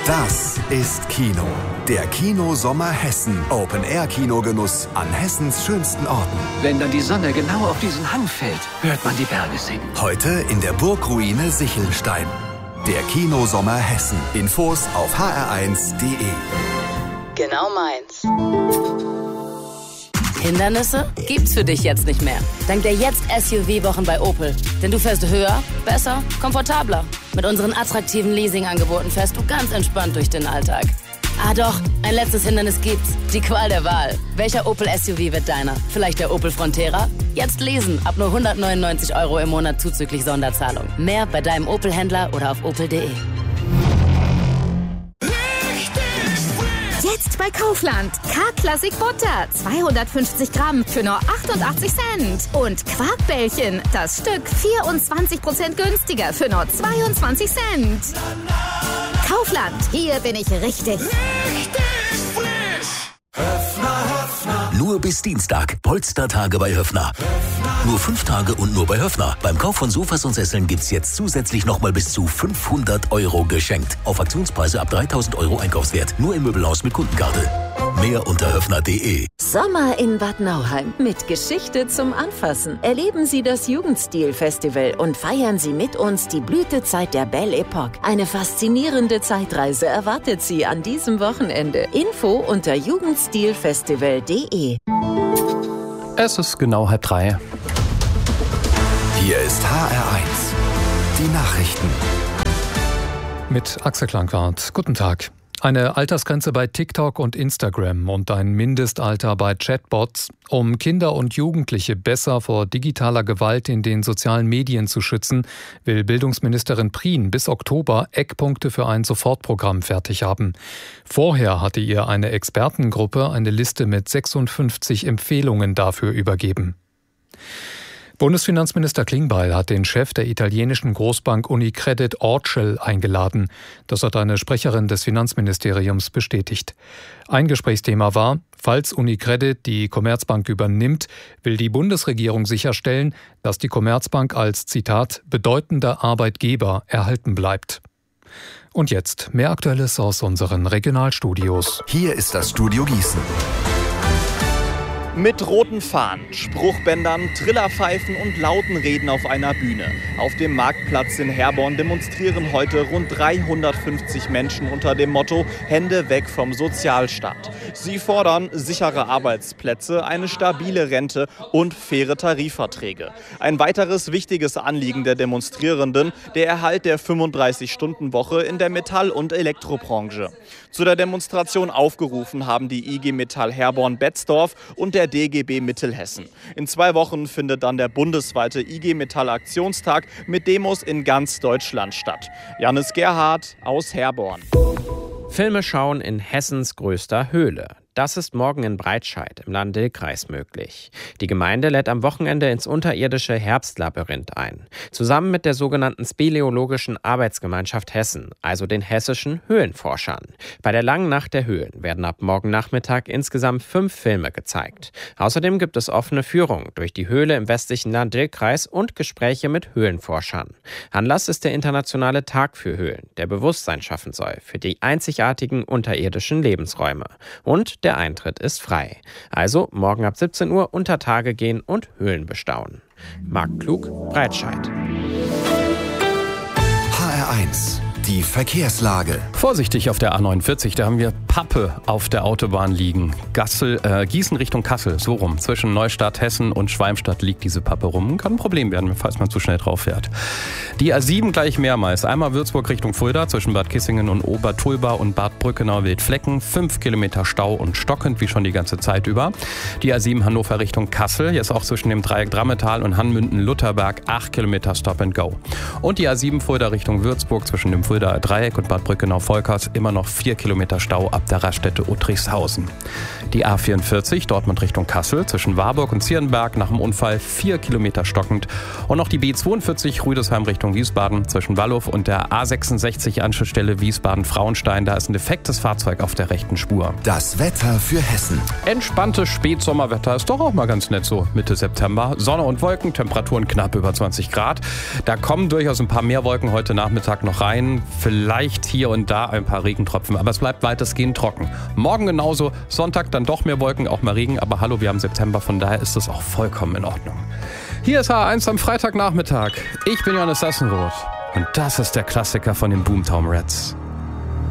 Das ist Kino. Der Kino-Sommer Hessen. Open-Air-Kinogenuss an Hessens schönsten Orten. Wenn dann die Sonne genau auf diesen Hang fällt, hört man die Berge singen. Heute in der Burgruine Sichelstein. Der Kino-Sommer Hessen. Infos auf hr1.de. Genau meins. Hindernisse gibt's für dich jetzt nicht mehr. Dank der Jetzt-SUV-Wochen bei Opel. Denn du fährst höher, besser, komfortabler. Mit unseren attraktiven Leasing-Angeboten fährst du ganz entspannt durch den Alltag. Ah doch, ein letztes Hindernis gibt's. Die Qual der Wahl. Welcher Opel-SUV wird deiner? Vielleicht der Opel Frontera? Jetzt leasen. Ab nur 199 € im Monat zuzüglich Sonderzahlung. Mehr bei deinem Opel-Händler oder auf opel.de. Jetzt bei Kaufland. K-Classic Butter. 250 Gramm für nur 88 Cent. Und Quarkbällchen. Das Stück 24% günstiger für nur 22 Cent. Kaufland. Hier bin ich richtig. Nur bis Dienstag. Polstertage bei Höffner. Nur 5 Tage und nur bei Höffner. Beim Kauf von Sofas und Sesseln gibt's jetzt zusätzlich nochmal bis zu 500 € geschenkt. Auf Aktionspreise ab 3.000 € Einkaufswert. Nur im Möbelhaus mit Kundenkarte. Mehr unter höffner.de. Sommer in Bad Nauheim mit Geschichte zum Anfassen. Erleben Sie das Jugendstil-Festival und feiern Sie mit uns die Blütezeit der Belle Epoque. Eine faszinierende Zeitreise erwartet Sie an diesem Wochenende. Info unter jugendstilfestival.de. Es ist genau 2:30. Hier ist HR1. Die Nachrichten. Mit Axel Klangwart. Guten Tag. Eine Altersgrenze bei TikTok und Instagram und ein Mindestalter bei Chatbots, um Kinder und Jugendliche besser vor digitaler Gewalt in den sozialen Medien zu schützen, will Bildungsministerin Prien bis Oktober Eckpunkte für ein Sofortprogramm fertig haben. Vorher hatte ihr eine Expertengruppe eine Liste mit 56 Empfehlungen dafür übergeben. Bundesfinanzminister Klingbeil hat den Chef der italienischen Großbank Unicredit Orcel eingeladen. Das hat eine Sprecherin des Finanzministeriums bestätigt. Ein Gesprächsthema war, falls Unicredit die Commerzbank übernimmt, will die Bundesregierung sicherstellen, dass die Commerzbank als, Zitat, bedeutender Arbeitgeber erhalten bleibt. Und jetzt mehr Aktuelles aus unseren Regionalstudios. Hier ist das Studio Gießen. Mit roten Fahnen, Spruchbändern, Trillerpfeifen und lauten Reden auf einer Bühne. Auf dem Marktplatz in Herborn demonstrieren heute rund 350 Menschen unter dem Motto Hände weg vom Sozialstaat. Sie fordern sichere Arbeitsplätze, eine stabile Rente und faire Tarifverträge. Ein weiteres wichtiges Anliegen der Demonstrierenden, der Erhalt der 35-Stunden-Woche in der Metall- und Elektrobranche. Zu der Demonstration aufgerufen haben die IG Metall Herborn-Betzdorf und der DGB Mittelhessen. In 2 Wochen findet dann der bundesweite IG Metall Aktionstag mit Demos in ganz Deutschland statt. Janis Gerhardt aus Herborn. Filme schauen in Hessens größter Höhle. Das ist morgen in Breitscheid im Lahn-Dill-Kreis möglich. Die Gemeinde lädt am Wochenende ins unterirdische Herbstlabyrinth ein. Zusammen mit der sogenannten Speleologischen Arbeitsgemeinschaft Hessen, also den hessischen Höhlenforschern. Bei der Langen Nacht der Höhlen werden ab morgen Nachmittag insgesamt 5 Filme gezeigt. Außerdem gibt es offene Führungen durch die Höhle im westlichen Lahn-Dill-Kreis und Gespräche mit Höhlenforschern. Anlass ist der Internationale Tag für Höhlen, der Bewusstsein schaffen soll für die einzigartigen unterirdischen Lebensräume. Und der Eintritt ist frei. Also morgen ab 17 Uhr unter Tage gehen und Höhlen bestaunen. Marc Klug, Breitscheid. HR1. Die Verkehrslage. Vorsichtig auf der A49, da haben wir Pappe auf der Autobahn liegen. Gießen Richtung Kassel, so rum. Zwischen Neustadt, Hessen und Schwalmstadt liegt diese Pappe rum. Kann ein Problem werden, falls man zu schnell drauf fährt. Die A7 gleich mehrmals. Einmal Würzburg Richtung Fulda, zwischen Bad Kissingen und Obertulba und Bad Brückenau Wildflecken. 5 Kilometer Stau und stockend, wie schon die ganze Zeit über. Die A7 Hannover Richtung Kassel, jetzt auch zwischen dem Dreieck Drammetal und Hanmünden-Lutherberg. 8 Kilometer Stop and Go. Und die A7 Fulda Richtung Würzburg, zwischen dem Fulda Dreieck und Bad Brückenau-Volkers immer noch 4 Kilometer Stau ab der Raststätte Uttrichshausen. Die A44 Dortmund Richtung Kassel zwischen Warburg und Zierenberg nach dem Unfall 4 Kilometer stockend. Und noch die B42 Rüdesheim Richtung Wiesbaden zwischen Wallow und der A66 Anschlussstelle Wiesbaden-Frauenstein. Da ist ein defektes Fahrzeug auf der rechten Spur. Das Wetter für Hessen. Entspanntes Spätsommerwetter ist doch auch mal ganz nett so Mitte September. Sonne und Wolken, Temperaturen knapp über 20 Grad. Da kommen durchaus ein paar mehr Wolken heute Nachmittag noch rein. Vielleicht hier und da ein paar Regentropfen, aber es bleibt weitestgehend trocken. Morgen genauso, Sonntag dann doch mehr Wolken, auch mal Regen, aber hallo, wir haben September, von daher ist es auch vollkommen in Ordnung. Hier ist H1 am Freitagnachmittag. Ich bin Johannes Sassenroth und das ist der Klassiker von den Boomtown Rats.